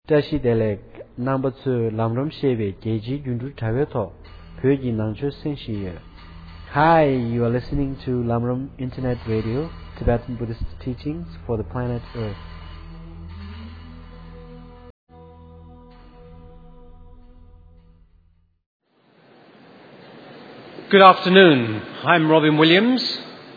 Tashi Delek number 2 Lamrom Shebe Geji Jundu Taveto Pyoji Nangcho Senshiye. Hi, you are listening to Lamrom Internet Radio, Tibetan Buddhist teachings for the planet Earth. Good afternoon. I'm Robin Williams.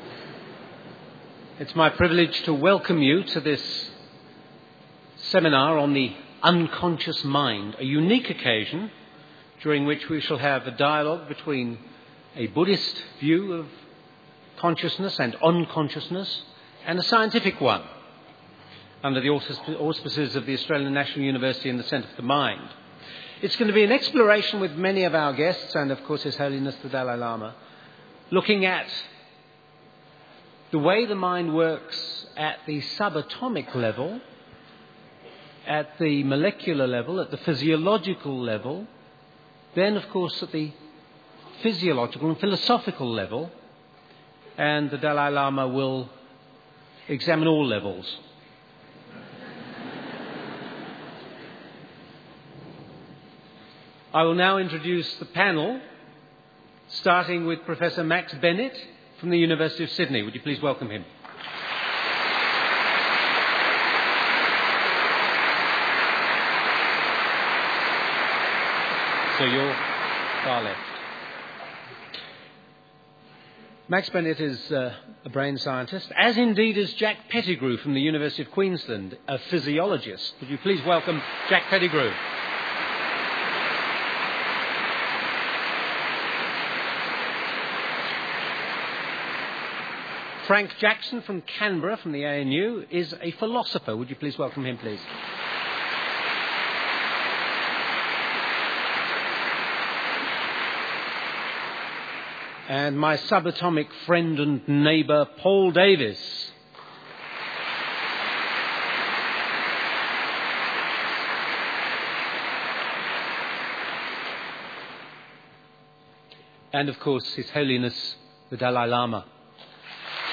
It's my privilege to welcome you to this seminar on the unconscious mind, a unique occasion during which we shall have a dialogue between a Buddhist view of consciousness and unconsciousness and a scientific one under the auspices of the Australian National University and the Centre for the Mind. It's going to be an exploration with many of our guests and, of course, His Holiness the Dalai Lama, looking at the way the mind works at the subatomic level, at the molecular level, at the physiological level, then, of course, at the physiological and philosophical level, and the Dalai Lama will examine all levels. I will now introduce the panel, starting with Professor Max Bennett from the University of Sydney. Would you please welcome him? So you're far left. Max Bennett is a brain scientist, as indeed is Jack Pettigrew from the University of Queensland, a physiologist. Would you please welcome Jack Pettigrew? Frank Jackson from Canberra, from the ANU, is a philosopher. Would you please welcome him, please? And my subatomic friend and neighbour, Paul Davis. And, of course, His Holiness the Dalai Lama.